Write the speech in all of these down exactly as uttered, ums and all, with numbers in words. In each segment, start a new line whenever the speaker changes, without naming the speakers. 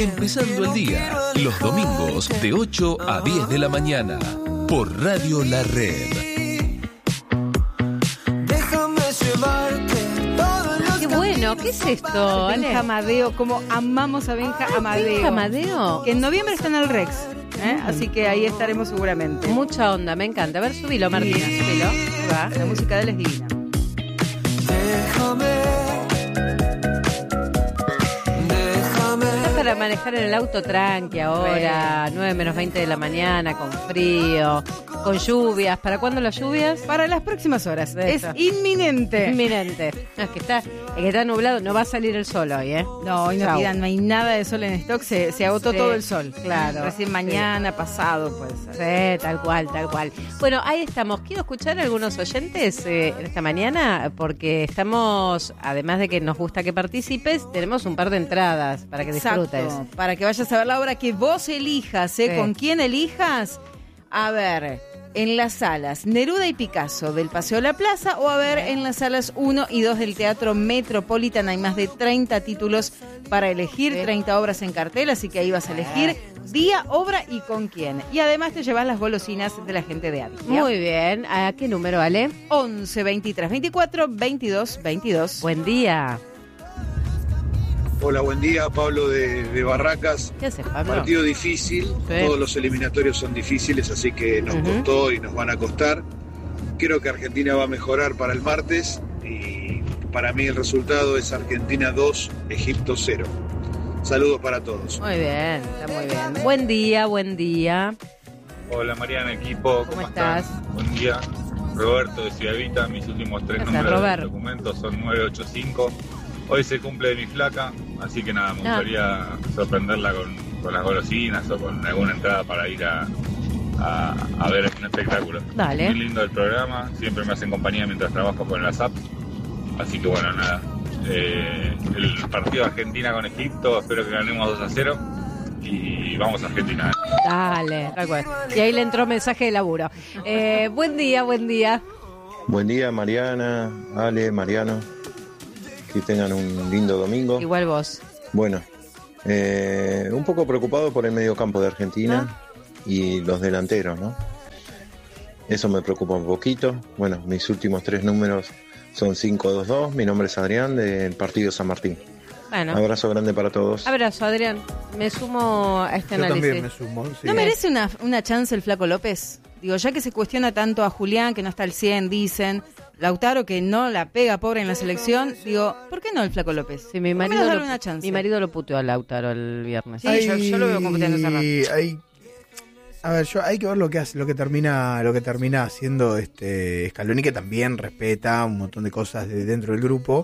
Empezando el día, los domingos de ocho a diez de la mañana, por Radio La Red.
Qué bueno, ¿qué es esto, Ale?
Benja Amadeo, como amamos a Benja Amadeo.
Benja Amadeo.
Que en noviembre está en el Rex, ¿eh? Así que ahí estaremos seguramente.
Mucha onda, me encanta. A ver, subilo, Martina, subilo.
Va, la música de él es divina.
Déjame.
Para manejar en el auto tranqui ahora, nueve menos veinte de la mañana, con frío, con lluvias. ¿Para cuándo las lluvias?
Para las próximas horas.
Eso.
Es inminente.
Inminente. No, es que está, es que está nublado, no va a salir el sol hoy, ¿eh?
No, hoy no,
Chau.
queda, no hay nada de sol en stock, se, se agotó
Sí,
todo el sol.
claro.
Recién mañana,
Sí.
pasado, puede ser.
Sí, tal cual, tal cual. Bueno, ahí estamos. Quiero escuchar a algunos oyentes eh, esta mañana, porque estamos, además de que nos gusta que participes, tenemos un par de entradas para que
Exacto,
disfrutes.
para que vayas a ver la obra que vos elijas, ¿eh?
Sí.
¿Con quién elijas? A ver, en las salas Neruda y Picasso del Paseo de la Plaza, o a ver en las salas uno y dos del Teatro Metropolitan. Hay más de treinta títulos para elegir,
Sí.
treinta obras en cartel, así que ahí vas a elegir día, obra y con quién. Y además te llevas las golosinas de la gente de Avia.
Muy bien. ¿A qué número, Ale?
once, veintitrés, veinticuatro, veintidós, veintidós.
Buen día.
Hola, buen día, Pablo de, de Barracas.
¿Qué haces, Pablo?
Partido difícil,
Sí.
todos los eliminatorios son difíciles, así que nos
Ujú.
costó y nos van a costar. Creo que Argentina va a mejorar para el martes y para mí el resultado es Argentina dos, Egipto cero. Saludos para todos.
Muy bien, está muy bien. Buen día, buen día.
Hola Mariana, equipo, ¿cómo,
¿Cómo
están?
estás?
Buen día. Roberto de Ciudad Evita, mis últimos tres
Gracias,
números
Robert.
del documento son nueve ocho cinco. Hoy se cumple de mi flaca, así que nada, me
Ah.
gustaría sorprenderla con, con las golosinas o con alguna entrada para ir a, a, a ver un espectáculo.
Dale.
Muy lindo el programa, siempre me hacen compañía mientras trabajo con las apps, así que bueno, nada. Eh, el partido de Argentina con Egipto, espero que ganemos dos a cero y vamos a Argentina.
Dale, tal cual. Y ahí le entró mensaje de laburo. Eh, buen día, buen día.
Buen día, Mariana, Ale, Mariano. Que tengan un lindo domingo.
Igual vos.
Bueno, eh, un poco preocupado por el mediocampo de Argentina y los delanteros, ¿no? Eso me preocupa un poquito. Bueno, mis últimos tres números son cinco dos dos. Mi nombre es Adrián, del partido San Martín.
Bueno,
Abrazo grande para todos.
abrazo, Adrián. Me sumo a este
Yo
análisis.
también me sumo. Sí.
¿No merece una, una chance el Flaco López? Digo, ya que se cuestiona tanto a Julián, que no está al cien, dicen, Lautaro, que no la pega pobre en la selección, digo, ¿por qué no el Flaco López?
Sí, mi
¿Por qué
marido,
no
lo,
darle una chance?
mi marido lo puteó a Lautaro el viernes.
Sí, yo- yo lo veo compitiendo esa raza.
hay, a ver, yo hay que ver lo que hace, lo que termina, lo que termina haciendo este Scaloni, que también respeta un montón de cosas de dentro del grupo.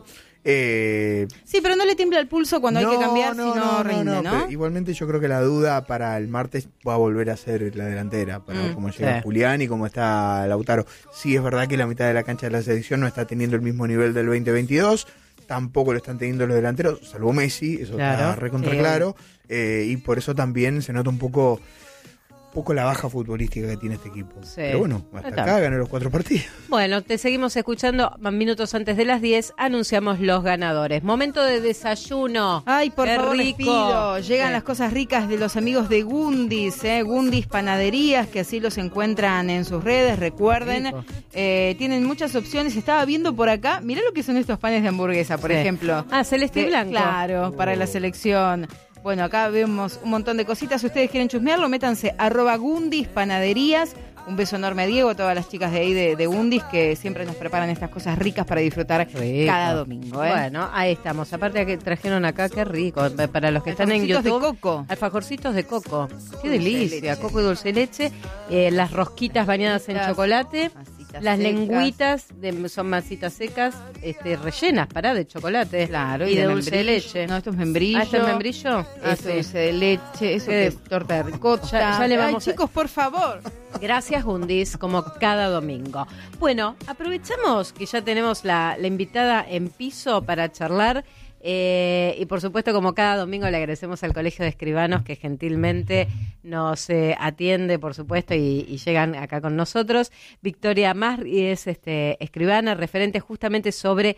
Eh,
Sí, pero no le tiembla el pulso cuando hay que cambiar si no, rinde, ¿no?
pero igualmente yo creo que la duda para el martes va a volver a ser la delantera, para ver
Mm,
cómo llega
sí.
Julián y cómo está Lautaro. Sí, es verdad que la mitad de la cancha de la selección no está teniendo el mismo nivel del veinte veintidós, tampoco lo están teniendo los delanteros, salvo Messi, eso
Claro,
está recontra
sí.
claro, eh, y por eso también se nota un poco poco la baja futbolística que tiene este equipo.
Sí.
Pero bueno, hasta
Está.
acá ganó los cuatro partidos.
Bueno, te seguimos escuchando. Minutos antes de las diez anunciamos los ganadores. Momento de desayuno.
Ay, por
Qué
favor, les
rico.
pido. Llegan
Sí.
las cosas ricas de los amigos de Gundis, ¿eh? Gundis Panaderías, que así los encuentran en sus redes, recuerden.
Rico.
Eh, tienen muchas opciones. Estaba viendo por acá, mirá lo que son estos panes de hamburguesa, por
Sí.
ejemplo.
Ah, celeste y
De-
blanco.
Claro, para la selección. Bueno, acá vemos un montón de cositas. Si ustedes quieren chusmearlo, métanse arroba Gundis Panaderías. Un beso enorme a Diego, a todas las chicas de ahí de, de Gundis, que siempre nos preparan estas cosas ricas para disfrutar
Rico.
cada domingo, ¿eh?
Bueno, ahí estamos. Aparte de que trajeron acá, qué rico. Para los que están en
Alfajorcitos de
YouTube.
coco.
Alfajorcitos de coco. Qué
Dulce de
delicia.
leche.
Coco y dulce de leche. Eh, las rosquitas bañadas en
Masitas,
chocolate.
masitas
Las
secas.
lengüitas de, son masitas secas, este, rellenas, pará, de chocolate.
Claro,
y, de, dulce de
membrillo.
leche.
No, esto es membrillo.
Ah, ¿esto es membrillo? Ah,
Eso
sí.
es dulce de leche, eso
Qué
que
de-
es torta de ricota.
Ya- ya le vamos a-
Ay, chicos, por favor.
Gracias, Gundis, como cada domingo. Bueno, aprovechamos que ya tenemos la, la invitada en piso para charlar. Eh, y por supuesto, como cada domingo, le agradecemos al Colegio de Escribanos que gentilmente nos eh, atiende, por supuesto, y, y llegan acá con nosotros. Victoria Mas es este, escribana, referente justamente sobre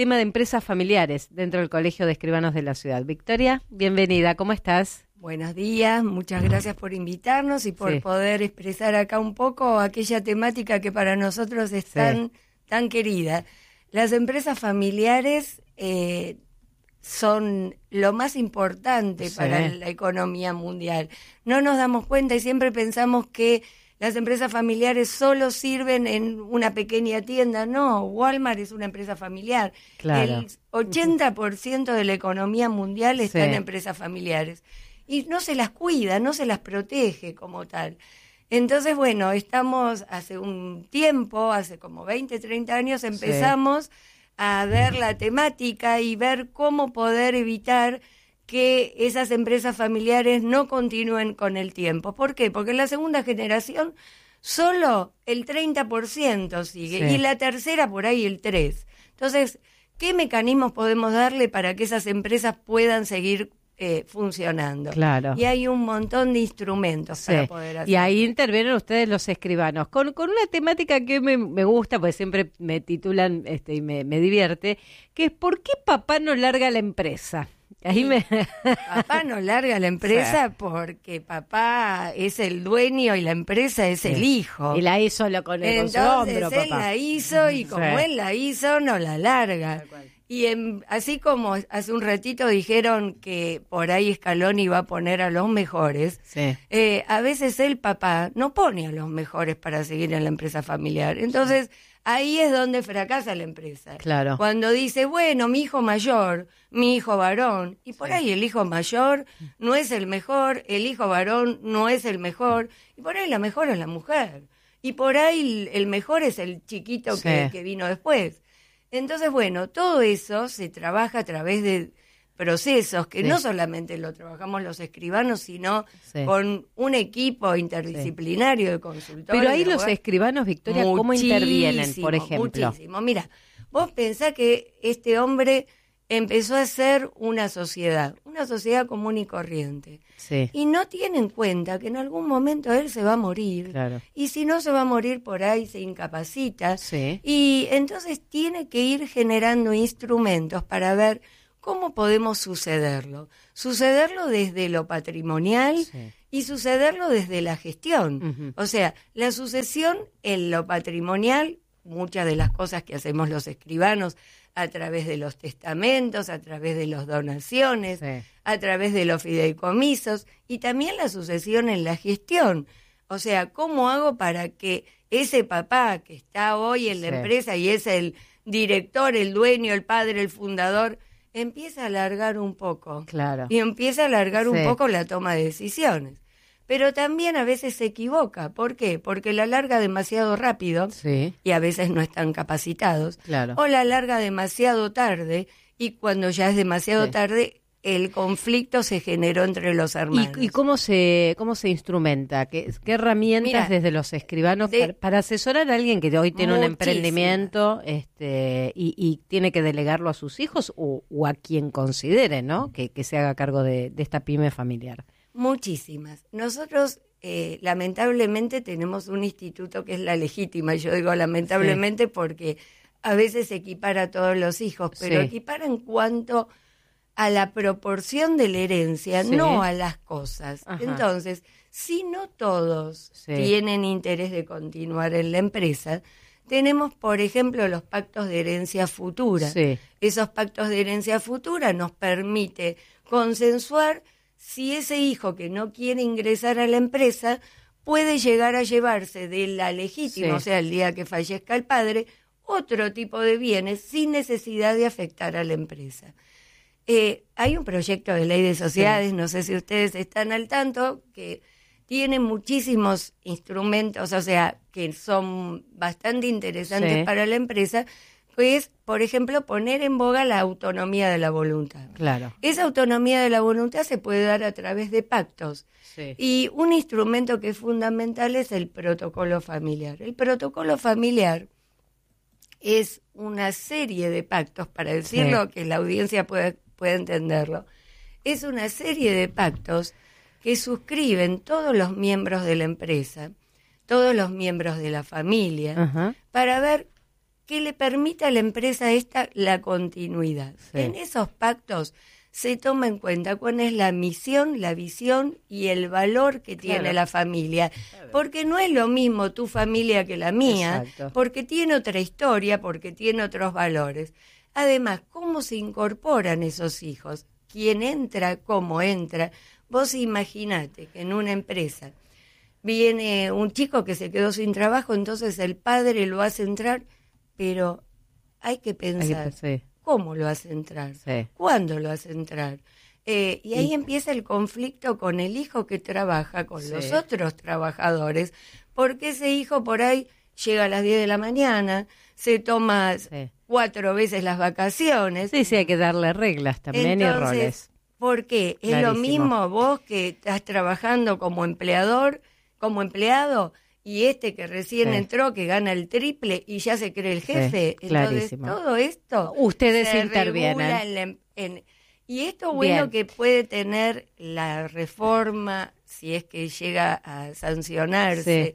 tema de empresas familiares dentro del Colegio de Escribanos de la Ciudad. Victoria, bienvenida, ¿cómo estás?
Buenos días, muchas gracias por invitarnos y por
Sí.
poder expresar acá un poco aquella temática que para nosotros es
Sí.
tan, tan querida. Las empresas familiares eh, son lo más importante
Sí.
para la economía mundial. No nos damos cuenta y siempre pensamos que las empresas familiares solo sirven en una pequeña tienda. No, Walmart es una empresa familiar.
Claro.
El ochenta por ciento de la economía mundial está
Sí.
en empresas familiares. Y no se las cuida, no se las protege como tal. Entonces, bueno, estamos hace un tiempo, hace como veinte, treinta años, empezamos a ver la temática y ver cómo poder evitar que esas empresas familiares no continúen con el tiempo. ¿Por qué? Porque en la segunda generación solo el treinta por ciento sigue
Sí.
y la tercera por ahí el tres por ciento. Entonces, ¿qué mecanismos podemos darle para que esas empresas puedan seguir eh, funcionando?
Claro.
Y hay un montón de instrumentos
Sí.
para poder hacerlo.
Y ahí intervienen ustedes los escribanos, con, con una temática que me, me gusta, porque siempre me titulan este, y me, me divierte, que es ¿por qué papá no larga la empresa? Ahí me...
Papá no larga la empresa porque papá es el dueño y la empresa es el hijo.
Y la hizo lo con el con su
Entonces
hombro,
él
papá.
la hizo y como
Sí.
él la hizo, no la larga. Y en- así como hace un ratito dijeron que por ahí Scaloni iba a poner a los mejores,
Sí.
eh, a veces el papá no pone a los mejores para seguir en la empresa familiar. Entonces ahí es donde fracasa la empresa.
Claro.
Cuando dice, bueno, mi hijo mayor, mi hijo varón, y por ahí el hijo mayor no es el mejor, el hijo varón no es el mejor, y por ahí la mejor es la mujer, y por ahí el el mejor es el chiquito
Sí.
que, que vino después. Entonces, bueno, todo eso se trabaja a través de procesos que
Sí.
no solamente lo trabajamos los escribanos, sino
Sí.
con un equipo interdisciplinario de consultores.
Pero ahí
de
los
abogados.
escribanos, Victoria, ¿cómo intervienen, por
Muchísimo,
ejemplo?
Muchísimo. Mira, vos pensás que este hombre empezó a ser una sociedad, una sociedad común y corriente.
Sí,
Y no tiene en cuenta que en algún momento él se va a morir.
claro.
Y si no se va a morir por ahí, se incapacita.
Sí.
Y entonces tiene que ir generando instrumentos para ver cómo podemos sucederlo. Sucederlo desde lo patrimonial
Sí.
y sucederlo desde la gestión.
Ujú.
O sea, la sucesión en lo patrimonial, muchas de las cosas que hacemos los escribanos a través de los testamentos, a través de las donaciones,
Sí.
a través de los fideicomisos y también la sucesión en la gestión. O sea, ¿cómo hago para que ese papá que está hoy en la
Sí.
empresa y es el director, el dueño, el padre, el fundador, empiece a alargar un poco?
Claro.
Y empieza a alargar
Sí.
un poco la toma de decisiones. Pero también a veces se equivoca. ¿Por qué? Porque la larga demasiado rápido
Sí,
y a veces no están capacitados.
claro.
O la larga demasiado tarde y cuando ya es demasiado
Sí.
tarde el conflicto se generó entre los hermanos.
¿Y, y cómo se cómo se instrumenta? ¿Qué, qué herramientas
Mira,
desde los escribanos
de-
para, para asesorar a alguien que hoy tiene un
Muchísimas.
emprendimiento este, y, y tiene que delegarlo a sus hijos o, o a quien considere, ¿no? Que, que se haga cargo de, de esta pyme familiar?
Muchísimas. Nosotros, eh, lamentablemente, tenemos un instituto que es la legítima. Yo digo lamentablemente porque a veces se equipara a todos los hijos, pero
Sí.
equipara en cuanto a la proporción de la herencia,
Sí.
no a las cosas.
Ajá.
Entonces, si no todos
Sí.
tienen interés de continuar en la empresa, tenemos, por ejemplo, los pactos de herencia futura.
Sí.
Esos pactos de herencia futura nos permite consensuar si ese hijo que no quiere ingresar a la empresa puede llegar a llevarse de la legítima,
Sí.
o sea, el día que fallezca el padre, otro tipo de bienes sin necesidad de afectar a la empresa. Eh, hay un proyecto de ley de sociedades, no sé si ustedes están al tanto, que tiene muchísimos instrumentos, o sea, que son bastante interesantes
Sí.
para la empresa, que es, por ejemplo, poner en boga la autonomía de la voluntad.
Claro.
Esa autonomía de la voluntad se puede dar a través de pactos.
Sí.
Y un instrumento que es fundamental es el protocolo familiar. El protocolo familiar es una serie de pactos, para decirlo, que la audiencia pueda, pueda entenderlo. Es una serie de pactos que suscriben todos los miembros de la empresa, todos los miembros de la familia,
Ajá.
para ver que le permita a la empresa esta la continuidad.
Sí.
En esos pactos se toma en cuenta cuál es la misión, la visión y el valor que tiene
Claro.
la familia. Porque no es lo mismo tu familia que la mía,
Exacto.
porque tiene otra historia, porque tiene otros valores. Además, ¿cómo se incorporan esos hijos? ¿Quién entra? ¿Cómo entra? Vos imaginate que en una empresa viene un chico que se quedó sin trabajo, entonces el padre lo hace entrar, pero hay que
Hay que-
pensar,
sí,
¿cómo lo hace entrar?
sí.
¿Cuándo lo hace entrar? Eh, y ahí
Y-
empieza el conflicto con el hijo que trabaja, con
Sí.
los otros trabajadores, porque ese hijo por ahí llega a las diez de la mañana, se toma
Sí.
cuatro veces las vacaciones.
Sí, sí, hay que darle reglas también y
Entonces,
roles.
¿por qué? Es
Clarísimo.
lo mismo vos que estás trabajando como empleador, como empleado, y este que recién
Sí.
entró, que gana el triple y ya se cree el
Sí,
jefe. Entonces,
clarísimo.
todo esto
Ustedes
se
intervienen.
regula en la em- en- y esto bueno
Bien.
que puede tener la reforma, si es que llega a sancionarse,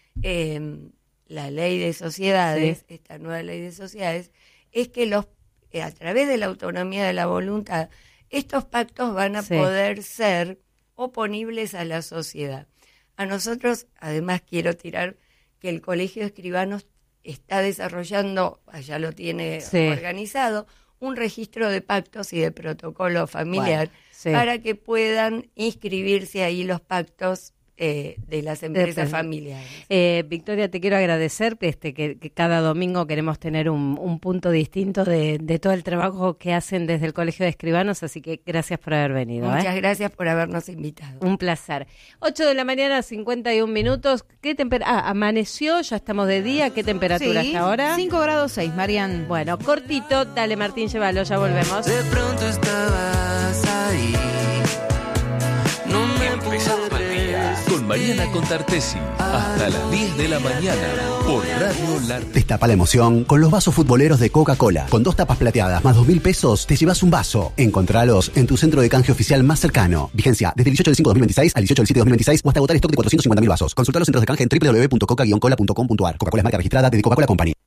eh, la ley de sociedades,
Sí.
esta nueva ley de sociedades, es que los eh, a través de la autonomía de la voluntad, estos pactos van a
Sí.
poder ser oponibles a la sociedad. A nosotros, además, quiero tirar que el Colegio de Escribanos está desarrollando, allá lo tiene
Sí.
organizado, un registro de pactos y de protocolo familiar
Bueno, sí.
para que puedan inscribirse ahí los pactos eh, de las empresas
Depende.
familiares.
Eh, Victoria, te quiero agradecer este, que, que cada domingo queremos tener un, un punto distinto de, de todo el trabajo que hacen desde el Colegio de Escribanos, así que gracias por haber venido.
Muchas
¿eh?
gracias por habernos invitado.
Un placer. ocho de la mañana, cincuenta y un minutos. ¿Qué temper- ah, amaneció, ya estamos de día. ¿Qué temperatura
Sí,
hasta ahora?
cinco grados seis, Marian.
Bueno, cortito. Dale, Martín, llévalo, ya volvemos.
De pronto estabas ahí. No me
Empezamos el día con Mariana Contartesi hasta las diez de la mañana por Radio La Red.
Destapa la emoción con los vasos futboleros de Coca-Cola. Con dos tapas plateadas más dos mil pesos, te llevas un vaso. Encontralos en tu centro de canje oficial más cercano. Vigencia desde el dieciocho del cinco de dos mil veintiséis al dieciocho del siete de dos mil veintiséis o hasta agotar stock de cuatrocientos cincuenta mil vasos. Consulta los centros de canje en doble u doble u doble u punto coca guion cola punto com punto a r. Coca-Cola es marca registrada de Coca-Cola Company.